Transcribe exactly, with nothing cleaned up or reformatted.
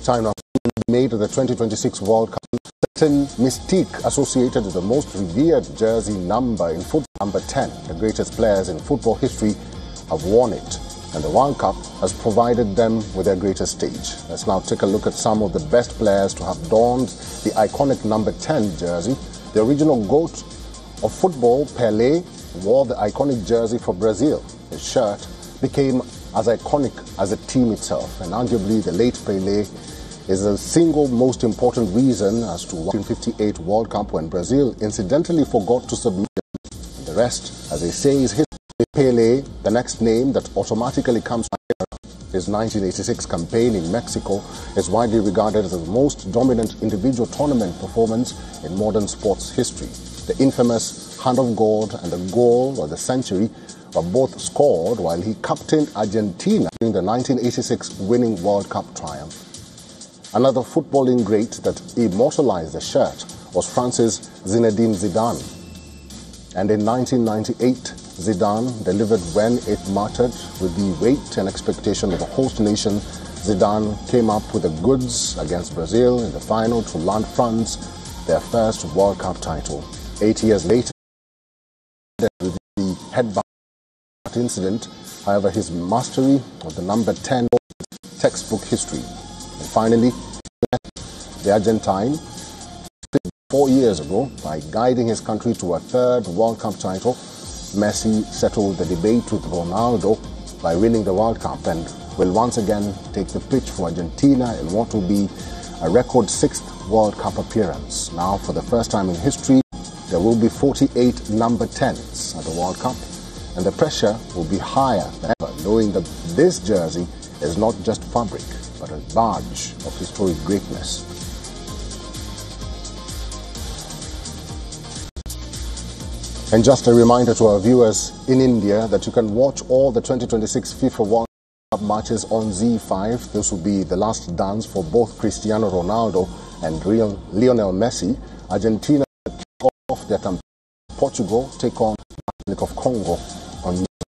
time now made of the twenty twenty-six World Cup. Certain mystique associated with the most revered jersey number in football, number ten. The greatest players in football history have worn it, and the World Cup has provided them with their greatest stage. Let's now take a look at some of the best players to have donned the iconic number ten jersey. The original GOAT of football, Pelé, wore the iconic jersey for Brazil. His shirt became as iconic as the team itself, and arguably the late Pelé is the single most important reason as to why the nineteen fifty-eight World Cup, when Brazil incidentally forgot to submit. And the rest, as they say, is history. Pelé, the next name that automatically comes to his nineteen eighty-six campaign in Mexico, is widely regarded as the most dominant individual tournament performance in modern sports history. The infamous Hand of God and the goal of the century were both scored while he captained Argentina during the nineteen eighty-six winning World Cup triumph. Another footballing great that immortalized the shirt was France's Zinedine Zidane. And in nineteen ninety-eight, Zidane delivered when it mattered. With the weight and expectation of the host nation, Zidane came up with the goods against Brazil in the final to land France their first World Cup title. Eight years later, with the headbutt incident, however, his mastery of the number ten textbook history. And finally, the Argentine, four years ago, by guiding his country to a third World Cup title, Messi settled the debate with Ronaldo by winning the World Cup and will once again take the pitch for Argentina in what will be a record sixth World Cup appearance. Now, for the first time in history, there will be forty-eight number tens at the World Cup, and the pressure will be higher than ever, knowing that this jersey is not just fabric, but a badge of historic greatness. And just a reminder to our viewers in India that you can watch all the twenty twenty-six FIFA World Cup matches on Z five. This will be the last dance for both Cristiano Ronaldo and Lionel Messi. Argentina take off their campaign. Portugal take on the Republic of Congo.